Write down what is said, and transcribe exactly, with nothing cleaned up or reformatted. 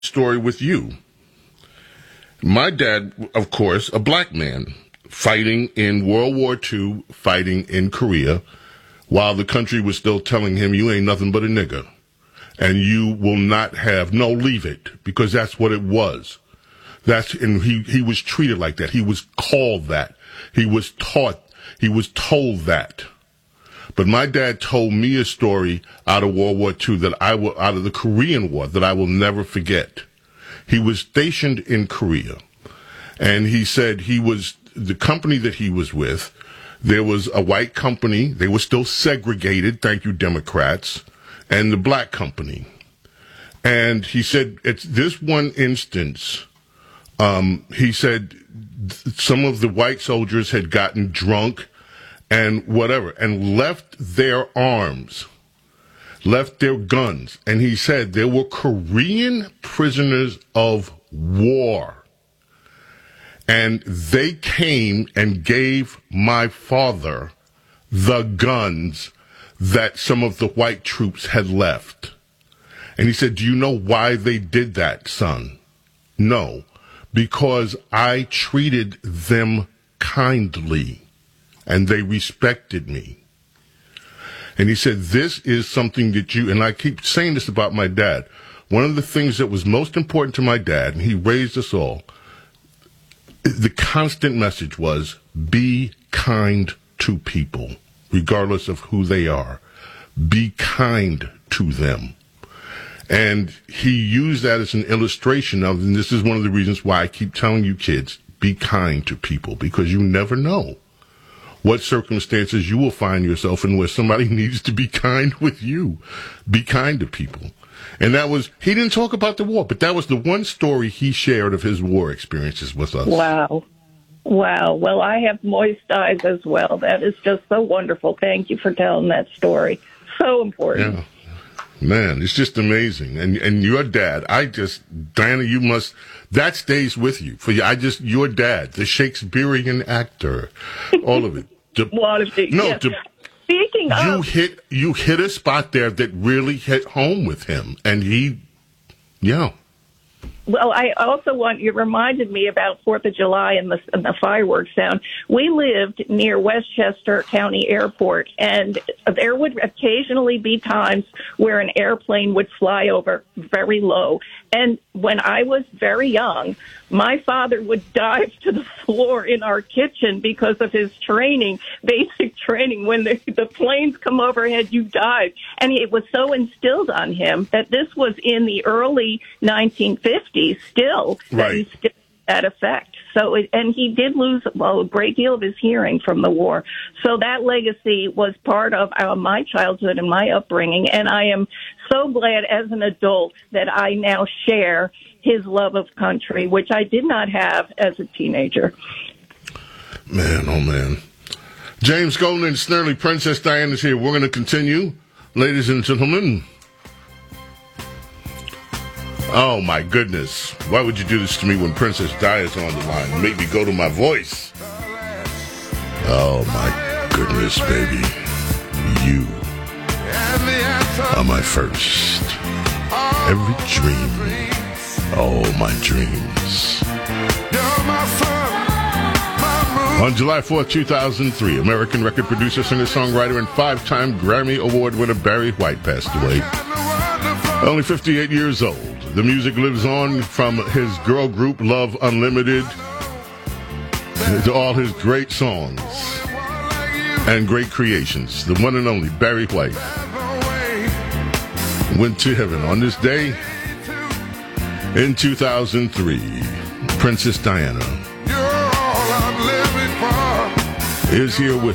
story with you. My dad, of course, a black man, fighting in World War Two, fighting in Korea, while the country was still telling him, you ain't nothing but a nigger. And you will not have, no, leave it, because that's what it was. That's, and he, he was treated like that. He was called that. He was taught, he was told that. But my dad told me a story out of World War Two that I will, out of the Korean War, that I will never forget. He was stationed in Korea, and he said he was, the company that he was with, there was a white company, they were still segregated, thank you Democrats, and the black company. And he said, it's this one instance, um, he said some of the white soldiers had gotten drunk and whatever, and left their arms, left their guns. And he said there were Korean prisoners of war. And they came and gave my father the guns that some of the white troops had left. And he said, do you know why they did that, son? No, because I treated them kindly and they respected me. And he said, this is something that you, and I keep saying this about my dad, one of the things that was most important to my dad, and he raised us all, the constant message was, be kind to people, regardless of who they are. Be kind to them. And he used that as an illustration of, and this is one of the reasons why I keep telling you kids, be kind to people, because you never know what circumstances you will find yourself in where somebody needs to be kind with you. Be kind to people. And that was, he didn't talk about the war, but that was the one story he shared of his war experiences with us. Wow. Wow. Well, I have moist eyes as well. That is just so wonderful. Thank you for telling that story. So important. Yeah. Man, it's just amazing. And and your dad, I just, Diana, you must, that stays with you. For you, I just, your dad, the Shakespearean actor, all of it. The, One of the, no, yeah. the, Speaking you of, hit you hit a spot there that really hit home with him, and he, yeah. Well, I also want, you reminded me about Fourth of July and the, and the fireworks sound. We lived near Westchester County Airport, and there would occasionally be times where an airplane would fly over very low. And when I was very young, my father would dive to the floor in our kitchen because of his training, basic training. When the, the planes come overhead, you dive. And it was so instilled on him that this was in the early nineteen fifties still, that right. he still had that effect. So, it, and he did lose well, a great deal of his hearing from the war. So that legacy was part of uh, my childhood and my upbringing. And I am so glad as an adult that I now share his love of country, which I did not have as a teenager. Man, oh man. James Golden and Snurley, Princess Diana is here. We're going to continue. Ladies and gentlemen. Oh, my goodness. Why would you do this to me when Princess Diana's on the line? Make me go to my voice. Oh, my goodness, baby. You are my first. Every dream. Oh, my dreams. On July fourth, two thousand three, American record producer, singer-songwriter, and five-time Grammy Award winner Barry White passed away. Only fifty-eight years old. The music lives on from his girl group Love Unlimited to all his great songs and great creations. The one and only Barry White went to heaven on this day in two thousand three. Princess Diana is here with